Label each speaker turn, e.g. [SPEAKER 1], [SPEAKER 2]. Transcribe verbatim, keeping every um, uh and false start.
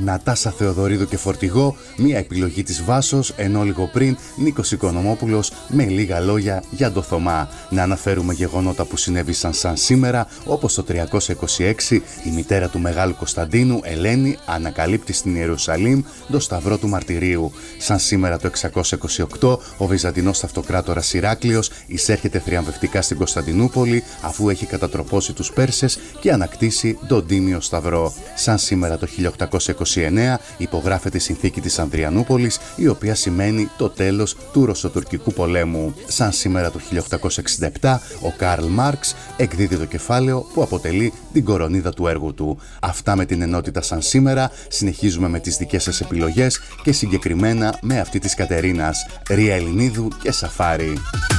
[SPEAKER 1] Νατάσα Θεοδωρίδου και Φορτηγό, μια επιλογή της Βάσος, ενώ λίγο πριν Νίκος Οικονομόπουλος με λίγα λόγια για το Θωμά. Να αναφέρουμε γεγονότα που συνέβησαν σαν σήμερα, όπως το τριακόσια είκοσι έξι η μητέρα του Μεγάλου Κωνσταντίνου, Ελένη, ανακαλύπτει στην Ιερουσαλήμ το Σταυρό του Μαρτυρίου. Σαν σήμερα το εξακόσια είκοσι οκτώ ο Βυζαντινός Αυτοκράτορας Ηράκλειος εισέρχεται θριαμβευτικά στην Κωνσταντινούπολη αφού έχει κατατροπώσει τους Πέρσες και ανακτήσει τον Τίμιο Σταυρό. Σαν σήμερα το χίλια οκτακόσια είκοσι εννέα υπογράφεται η συνθήκη της Ανδριανούπολης, η οποία σημαίνει το τέλος του Ρωσοτουρκικού πολέμου. Σαν σήμερα το χίλια οκτακόσια εξήντα επτά ο Καρλ Μάρξ εκδίδει το κεφάλαιο που αποτελεί την κορονίδα του έργου του. Αυτά με την ενότητα σαν σήμερα. Συνεχίζουμε με τις δικές σας επιλογές και συγκεκριμένα με αυτή της Κατερίνας, Ρία Ελληνίδου και Σαφάρι.